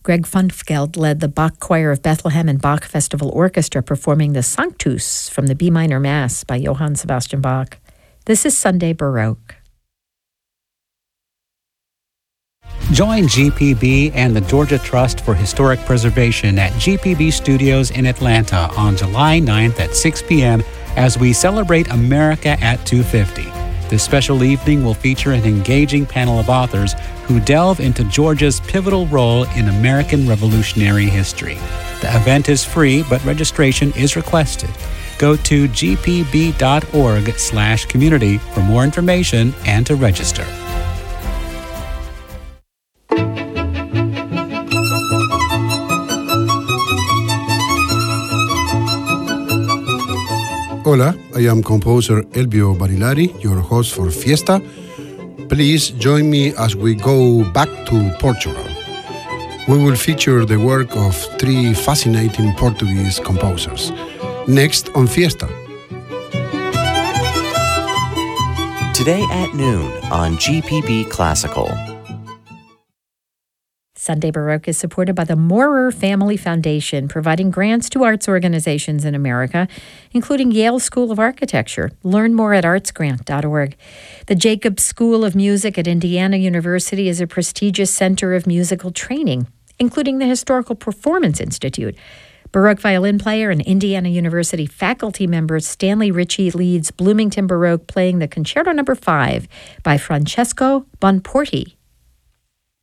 Greg Funfgeld led the Bach Choir of Bethlehem and Bach Festival Orchestra performing the Sanctus from the B minor Mass by Johann Sebastian Bach. This is Sunday Baroque. Join GPB and the Georgia Trust for Historic Preservation at GPB Studios in Atlanta on July 9th at 6 p.m. as we celebrate America at 250. This special evening will feature an engaging panel of authors who delve into Georgia's pivotal role in American Revolutionary history. The event is free, but registration is requested. Go to gpb.org/community for more information and to register. Hola, I am composer Elvio Barilari, your host for Fiesta. Please join me as we go back to Portugal. We will feature the work of three fascinating Portuguese composers. Next on Fiesta. Today at noon on GPB Classical. Sunday Baroque is supported by the Maurer Family Foundation, providing grants to arts organizations in America, including Yale School of Architecture. Learn more at artsgrant.org. The Jacobs School of Music at Indiana University is a prestigious center of musical training, including the Historical Performance Institute. Baroque violin player and Indiana University faculty member Stanley Ritchie leads Bloomington Baroque, playing the Concerto No. 5 by Francesco Bonporti.